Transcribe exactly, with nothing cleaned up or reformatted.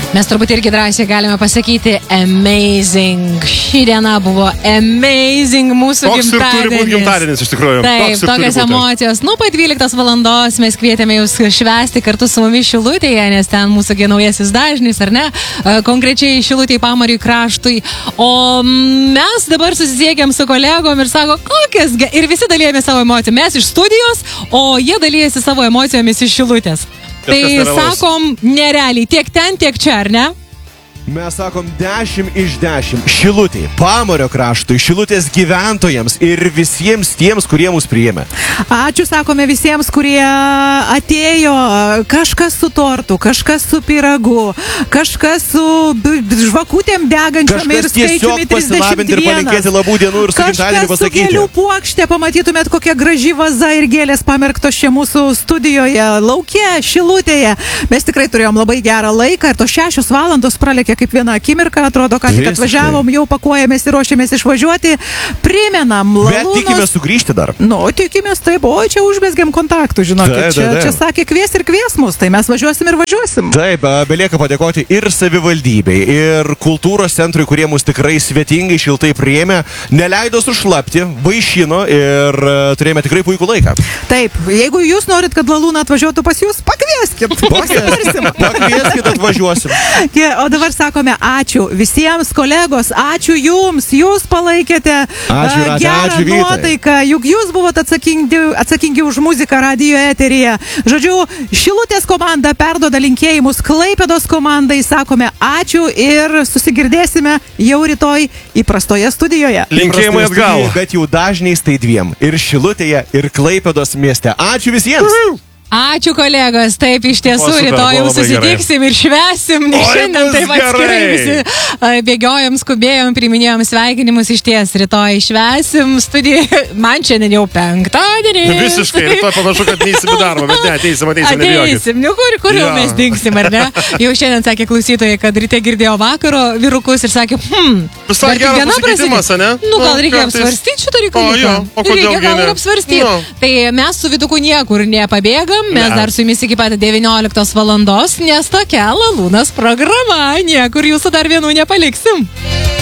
Mes turbūt irgi drąsiai galime pasakyti amazing. Ši diena buvo amazing mūsų Toks gimtadienis. Toks ir turi būti gimtadienis, iš tikrųjų. Taip, Toks tokios emocijos. Nuo pat dvyliktos valandos mes kvietėme jūs švęsti kartu su mumis Šilutėje, nes ten mūsų naujasis dažnis, ar ne? Konkrečiai Šilutėje Pamariui kraštui. O mes dabar susisiekėm su kolegom ir sako, kokias... Ir visi dalyjame savo emocijų. Mes iš studijos, o jie dalyjasi savo emocijomis iš Šilutės. Tai sakom, nerealiai, tiek ten, tiek čia, ar ne? Mes sakom dešimt iš dešimt Šilutėj, Pamario kraštui, Šilutės gyventojams ir visiems tiems, kurie mus priėmė. Ačiū sakome visiems, kurie atėjo, kažkas su tortu, kažkas su pyragu, kažkas su žvakutėm degančiom ir skaičiumi trisdešimt vienas. Kažkas tiesiog pasilabinti ir palinkėti labų dienų ir su gimtadieniu pasakyti. Kažkas su gėlių puokštė, pamatytumėt kokia graži vaza ir gėlės pamerktos čia mūsų studijoje, lauke, Šilutėje. Mes tikrai turėjom labai gerą laiką ir tos šešios valandos pralėkė kaip viena akimirka, atrodo, ką tik atvažiavom, jau pakuojamės ir ruošiamės išvažiuoti. Primenam, Lalūnos... Bet tikimės sugrįžti dar. Nu, tikimės taip, o čia užmesgiam kontaktų, žinokit. Čia, čia sakė kvies ir kvies mus, tai mes važiuosim ir važiuosim. Taip, belieka padėkoti ir savivaldybei, ir kultūros centrui, kurie mus tikrai svetingai, šiltai priėmė, neleido sušlapti, vaišino ir turėjome tikrai puikų laiką. Taip, jeigu jūs norit, kad Lalūna atvažiuotų pas jūs, pakvieskit. Pakvieskit, pakvieskit atvažiuosim. O dabar sakome ačiū visiems kolegos, ačiū jums, jūs palaikėte ačiū, uh, gerą ačiū, nuotaiką, juk jūs buvote atsakingi, atsakingi už muziką radijo eteryje. Žodžiu, Šilutės komanda perduoda linkėjimus Klaipėdos komandai, sakome ačiū ir susigirdėsime jau rytoj įprastoje studijoje. Linkėjimai atgal. Bet jau dažniais tai dviem. Ir Šilutėje, ir Klaipėdos mieste. Ačiū visiems. Ačiū kolegos, taip iš tiesų o, super, rytoj jau susitiksim gerai. Ir švęsim, nes šiandien taip atskirai visi bėgiojom, skubėjom, priminėjom sveikinimus, iš ties rytoj švęsim studijoje, man šiandien jau penktadienį. Visiškai, rytoj panašu, kad neįsim į darbą, bet ne, ateisim, ateisim, ateisim, nu kur, kur jau mes dingsim, ar ne? Jau šiandien sakė klausytojai, kad ryte girdėjo vakaro vyrukus ir sakė, hm, visai geras pasikeitimas, ne? Nu, gal reikia apsvarstyti šitą reikalą. Reikia gal ir apsvarstyti. Tai mes su Viduku niekur nepabėgam. Mes dar su jumis iki pat devynioliktos valandos, nes tokia Lalūnos programa, niekur jūsų dar vienų nepaliksim.